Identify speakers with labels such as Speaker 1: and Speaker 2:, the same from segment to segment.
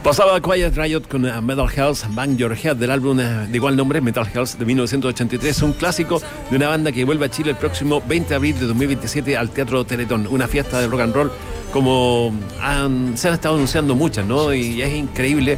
Speaker 1: Pasaba Quiet Riot con Metal Health, Bang Your Head, del álbum de igual nombre, Metal Health, de 1983, un clásico de una banda que vuelve a Chile el próximo 20 de abril de 2027 al Teatro Teletón, una fiesta de rock and roll como se han estado anunciando muchas, ¿no? Y es increíble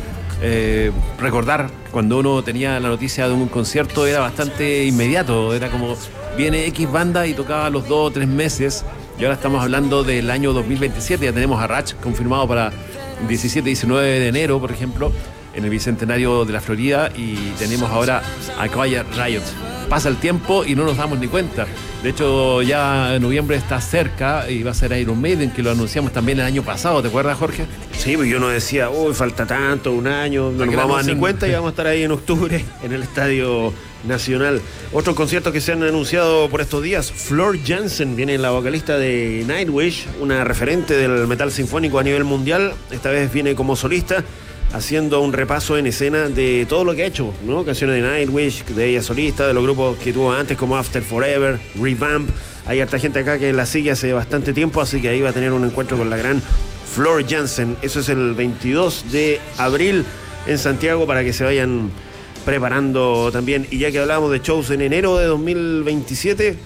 Speaker 1: recordar cuando uno tenía la noticia de un concierto, era bastante inmediato, era como viene X banda y tocaba los 2 o 3 meses, y ahora estamos hablando del año 2027, ya tenemos a Ratch confirmado para 17 y 19 de enero, por ejemplo, en el Bicentenario de la Florida, y tenemos ahora a Quiet Riot. Pasa el tiempo y no nos damos ni cuenta. De hecho, ya noviembre está cerca y va a ser Iron Maiden, que lo anunciamos también el año pasado, ¿te acuerdas, Jorge?
Speaker 2: Sí, pues yo no decía, uy, falta tanto, un año, no nos vamos a dar ni cuenta y vamos a estar ahí en octubre en el Estadio Nacional. Otros conciertos que se han anunciado por estos días: Floor Jansen, viene la vocalista de Nightwish, una referente del metal sinfónico a nivel mundial. Esta vez viene como solista, haciendo un repaso en escena de todo lo que ha hecho, ¿no? Canciones de Nightwish, de ella solista, de los grupos que tuvo antes como After Forever, Revamp. Hay harta gente acá que la sigue hace bastante tiempo, así que ahí va a tener un encuentro con la gran Floor Jansen. Eso es el 22 de abril en Santiago, para que se vayan preparando también. Y ya que hablábamos de shows en enero de 2027,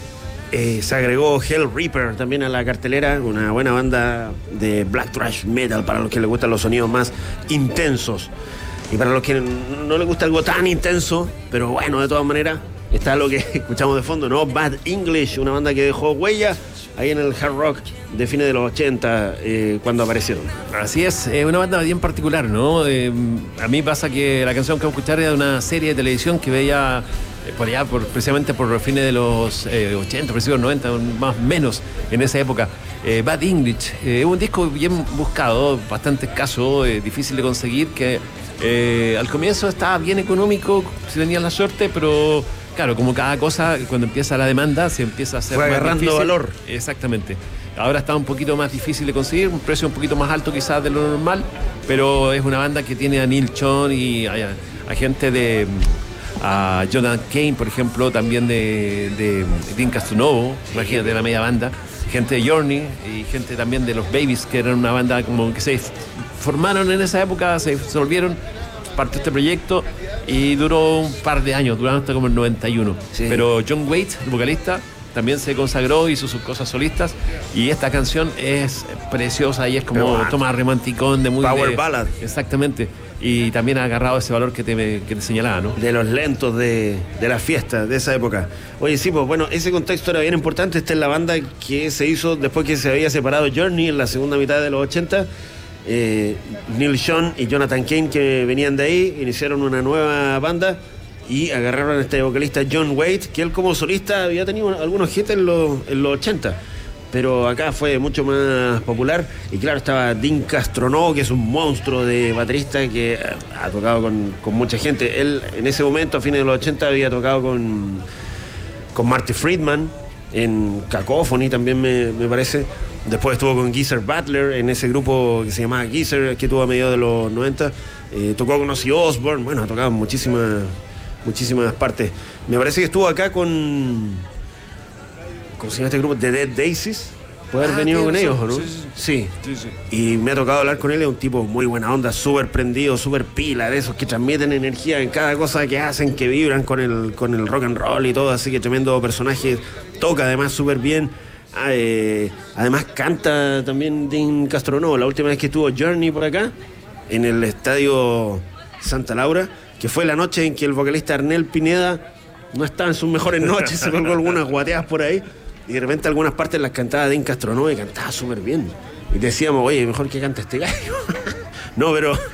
Speaker 2: se agregó Hell Reaper también a la cartelera, una buena banda de black thrash metal para los que les gustan los sonidos más intensos, y para los que no les gusta algo tan intenso, pero bueno, de todas maneras está lo que escuchamos de fondo, ¿no? Bad English, una banda que dejó huella ahí en el hard rock de fines de los 80, cuando aparecieron.
Speaker 1: Así es, una banda bien particular, ¿no? A mí pasa que la canción que vamos a escuchar era de una serie de televisión que veía por allá, precisamente por fines de los 80, principios de los 90, más o menos en esa época. Bad English, un disco bien buscado, bastante escaso, difícil de conseguir, que al comienzo estaba bien económico, si tenían la suerte, pero claro, como cada cosa, cuando empieza la demanda, se empieza a hacer
Speaker 2: más agarrando difícil. Valor.
Speaker 1: Exactamente. Ahora está un poquito más difícil de conseguir, un precio un poquito más alto quizás de lo normal, pero es una banda que tiene a Neil Schon y a gente de... a Jonathan Cain, por ejemplo, también de Dean Castronovo, imagínate, la media banda, gente de Journey y gente también de los Babies, que eran una banda como que se formaron en esa época, se volvieron parte de este proyecto y duró un par de años, duraron hasta como el 91. Sí. Pero John Waite, el vocalista, también se consagró, hizo sus cosas solistas, y esta canción es preciosa y es como toma romanticón de muy...
Speaker 2: Power ballad.
Speaker 1: Exactamente. Y también ha agarrado ese valor que te señalaba, ¿no?
Speaker 2: De los lentos de la fiesta de esa época. Oye, sí, pues bueno, ese contexto era bien importante. Esta es la banda que se hizo después que se había separado Journey en la segunda mitad de los 80. Neil Schon y Jonathan Cain, que venían de ahí, iniciaron una nueva banda y agarraron a este vocalista John Waite, que él como solista había tenido algunos hits en los 80. Pero acá fue mucho más popular. Y claro, estaba Dean Castronovo, que es un monstruo de baterista que ha tocado con mucha gente. Él en ese momento, a fines de los 80, había tocado con Marty Friedman en Cacophony también, me parece. Después estuvo con Geezer Butler en ese grupo que se llamaba Geezer, que tuvo a mediados de los 90. Tocó con Ozzy Osbourne. Bueno, ha tocado en muchísimas partes. Me parece que estuvo acá con... ¿cómo se llama este grupo? The Dead Daisies. ¿Puede haber venido con ellos o no? Sí. Y me ha tocado hablar con él. Es un tipo muy buena onda, súper prendido, súper pila, de esos que transmiten energía en cada cosa que hacen, que vibran con el rock and roll y todo. Así que tremendo personaje. Toca además súper bien. Además canta también Dean Castronovo. La última vez que estuvo Journey por acá, en el Estadio Santa Laura, que fue la noche en que el vocalista Arnel Pineda no estaba en sus mejores noches, se colgó algunas guateadas por ahí, y de repente algunas partes las cantaba Dean Castronovo y cantaba súper bien. Y decíamos, oye, mejor que cante este gallo. No,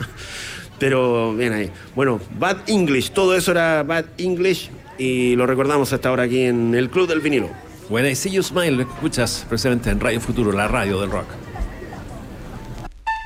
Speaker 2: pero bien ahí. Bueno, Bad English, todo eso era Bad English, y lo recordamos hasta ahora aquí en el Club del Vinilo.
Speaker 1: When I See You Smile, lo escuchas precisamente en Radio Futuro, la radio del rock.